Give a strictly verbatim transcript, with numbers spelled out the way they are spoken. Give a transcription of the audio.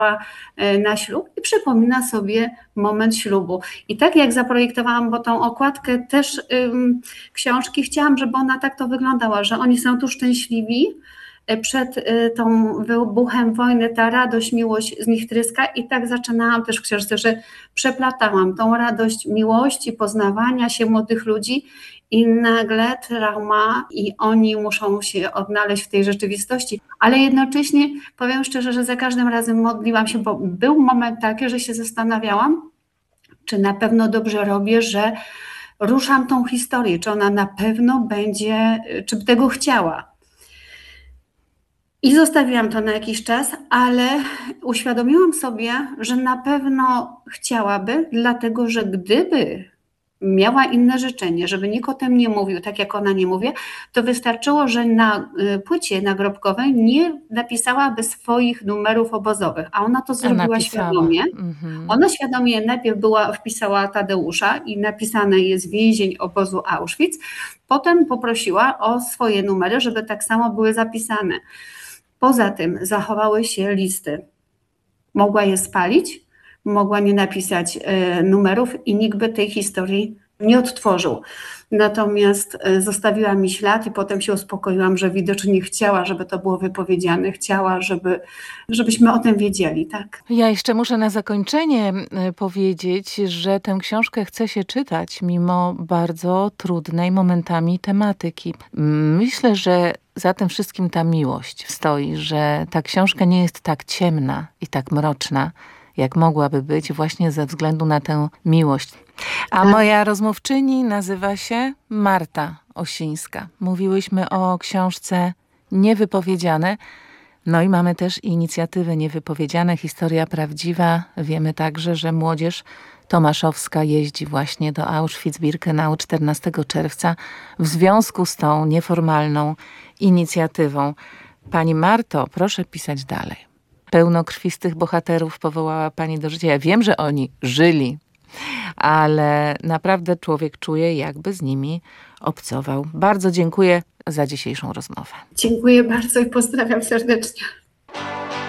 na ślub i przypomina sobie moment ślubu. I tak jak zaprojektowałam, bo tą okładkę też ym, książki, chciałam, żeby ona tak to wyglądała, że oni są tu szczęśliwi, przed y, tą wybuchem wojny ta radość, miłość z nich tryska i tak zaczynałam też w książce, że przeplatałam tą radość miłości, poznawania się młodych ludzi i nagle trauma i oni muszą się odnaleźć w tej rzeczywistości. Ale jednocześnie powiem szczerze, że za każdym razem modliłam się, bo był moment taki, że się zastanawiałam, czy na pewno dobrze robię, że ruszam tą historię, czy ona na pewno będzie, czy by tego chciała. I zostawiłam to na jakiś czas, ale uświadomiłam sobie, że na pewno chciałaby, dlatego że gdyby miała inne życzenie, żeby nikt o tym nie mówił, tak jak ona nie mówi, to wystarczyło, że na płycie nagrobkowej nie napisałaby swoich numerów obozowych, a ona to zrobiła napisała. świadomie. Mhm. Ona świadomie najpierw była, wpisała Tadeusza i napisane jest więzień obozu Auschwitz, potem poprosiła o swoje numery, żeby tak samo były zapisane. Poza tym zachowały się listy. Mogła je spalić, mogła nie napisać e, numerów i nikt by tej historii nie odtworzył. Natomiast e, zostawiła mi ślad i potem się uspokoiłam, że widocznie chciała, żeby to było wypowiedziane, chciała, żeby, żebyśmy o tym wiedzieli, tak? Ja jeszcze muszę na zakończenie y, powiedzieć, że tę książkę chce się czytać mimo bardzo trudnej momentami tematyki. Myślę, że za tym wszystkim ta miłość stoi, że ta książka nie jest tak ciemna i tak mroczna, jak mogłaby być właśnie ze względu na tę miłość. A moja rozmówczyni nazywa się Marta Osińska. Mówiłyśmy o książce Niewypowiedziane. No i mamy też inicjatywę Niewypowiedziane, historia prawdziwa. Wiemy także, że młodzież tomaszowska jeździ właśnie do Auschwitz-Birkenau czternastego czerwca w związku z tą nieformalną inicjatywą. Pani Marto, proszę pisać dalej. Pełnokrwistych bohaterów powołała Pani do życia. Ja wiem, że oni żyli, ale naprawdę człowiek czuje, jakby z nimi obcował. Bardzo dziękuję za dzisiejszą rozmowę. Dziękuję bardzo i pozdrawiam serdecznie.